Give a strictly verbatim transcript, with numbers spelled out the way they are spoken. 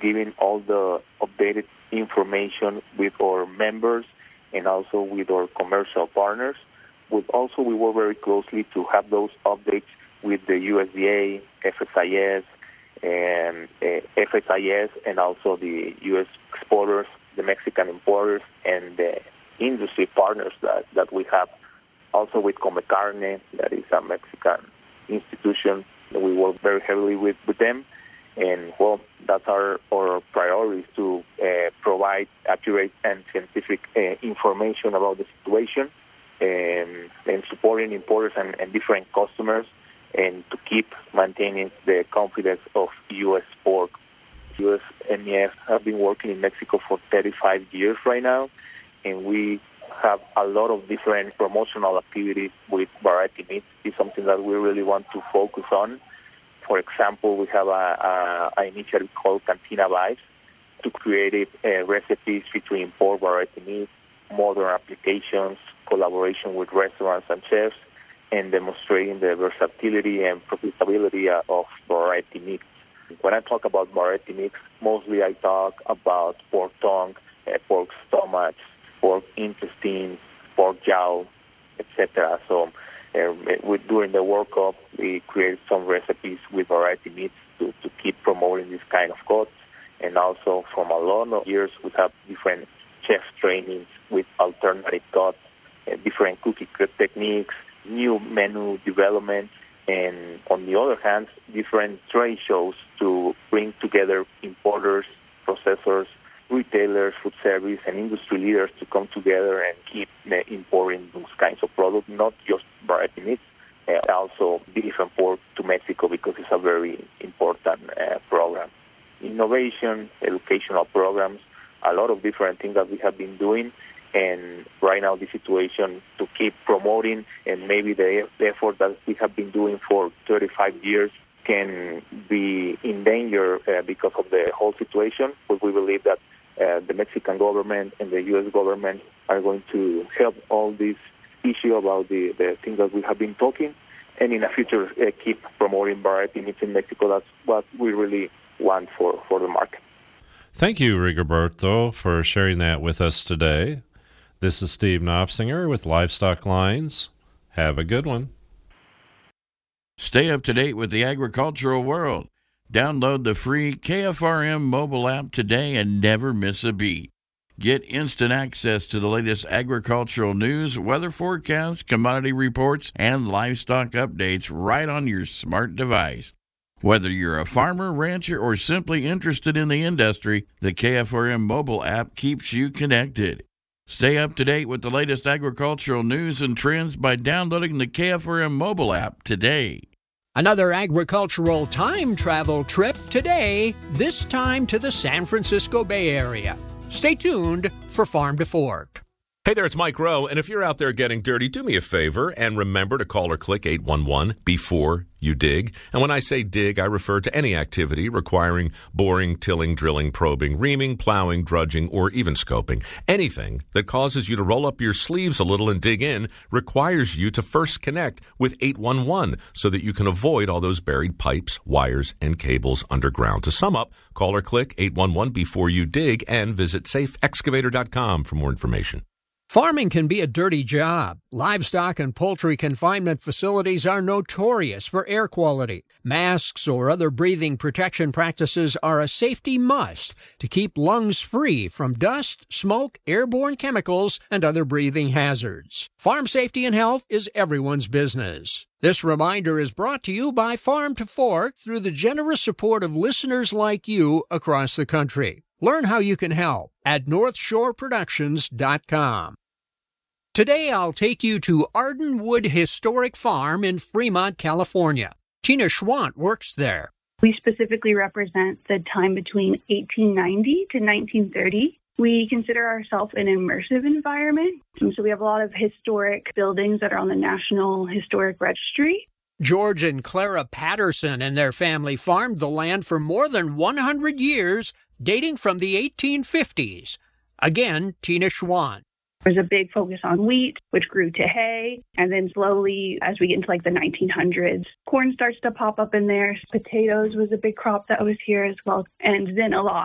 giving all the updated information with our members and also with our commercial partners. With also, we work very closely to have those updates with the U S D A, F S I S, and uh, F S I S, and also the U S exporters, the Mexican importers, and the industry partners that, that we have. Also with Comecarne, that is a Mexican institution. We work very heavily with, with them. And, well, that's our, our priority, to uh, provide accurate and scientific uh, information about the situation, and, and supporting importers and, and different customers, and to keep maintaining the confidence of U S pork. U S M E F have been working in Mexico for thirty-five years right now, and we have a lot of different promotional activities with variety meats. It's something that we really want to focus on. For example, we have a, a, a initiative called Cantina Vibes to create uh, recipes featuring pork variety meats, modern applications, collaboration with restaurants and chefs, and demonstrating the versatility and profitability of variety meats. When I talk about variety meats, mostly I talk about pork tongue, uh, pork stomachs, pork intestines, pork jowl, et cetera. So uh, with, during the World Cup, we created some recipes with variety meats to, to keep promoting this kind of cuts. And also from a lot of years, we have different chef trainings with alternative cuts, uh, different cooking techniques, new menu development, and on the other hand, different trade shows to bring together importers, processors, retailers, food service, and industry leaders to come together and keep uh, importing those kinds of products, not just variety meats, uh, also beef and pork to Mexico, because it's a very important uh, program. Innovation, educational programs, a lot of different things that we have been doing. And right now, the situation to keep promoting, and maybe the, the effort that we have been doing for thirty-five years can be in danger uh, because of the whole situation. But we believe that uh, the Mexican government and the U S government are going to help all this issue about the, the things that we have been talking, and in the future uh, keep promoting variety meats in Mexico. That's what we really want for, for the market. Thank you, Rigoberto, for sharing that with us today. This is Steve Knopfsinger with Livestock Lines. Have a good one. Stay up to date with the agricultural world. Download the free K F R M mobile app today and never miss a beat. Get instant access to the latest agricultural news, weather forecasts, commodity reports, and livestock updates right on your smart device. Whether you're a farmer, rancher, or simply interested in the industry, the K F R M mobile app keeps you connected. Stay up to date with the latest agricultural news and trends by downloading the K F R M mobile app today. Another agricultural time travel trip today, this time to the San Francisco Bay Area. Stay tuned for Farm to Fork. Hey there, it's Mike Rowe, and if you're out there getting dirty, do me a favor and remember to call or click eight one one before you dig. And when I say dig, I refer to any activity requiring boring, tilling, drilling, probing, reaming, plowing, drudging, or even scoping. Anything that causes you to roll up your sleeves a little and dig in requires you to first connect with eight one one so that you can avoid all those buried pipes, wires, and cables underground. To sum up, call or click eight one one before you dig and visit safe excavator dot com for more information. Farming can be a dirty job. Livestock and poultry confinement facilities are notorious for air quality. Masks or other breathing protection practices are a safety must to keep lungs free from dust, smoke, airborne chemicals, and other breathing hazards. Farm safety and health is everyone's business. This reminder is brought to you by Farm to Fork through the generous support of listeners like you across the country. Learn how you can help at north shore productions dot com. Today I'll take you to Ardenwood Historic Farm in Fremont, California. Tina Schwant works there. We specifically represent the time between eighteen ninety to nineteen thirty. We consider ourselves an immersive environment. And so we have a lot of historic buildings that are on the National Historic Registry. George and Clara Patterson and their family farmed the land for more than one hundred years, dating from the eighteen fifties. Again, Tina Schwant. There's a big focus on wheat, which grew to hay. And then slowly, as we get into like the nineteen hundreds, corn starts to pop up in there. Potatoes was a big crop that was here as well. And then a lot